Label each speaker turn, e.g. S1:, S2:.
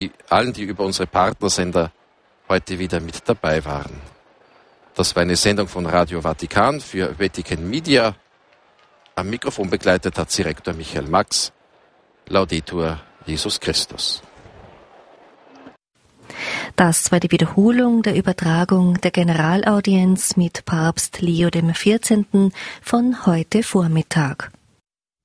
S1: allen, die über unsere Partnersender heute wieder mit dabei waren. Das war eine Sendung von Radio Vatikan für Vatican Media. Am Mikrofon begleitet hat sie Rektor Michael Max. Laudetur Jesus Christus.
S2: Das war die Wiederholung der Übertragung der Generalaudienz mit Papst Leo XIV. Von heute Vormittag.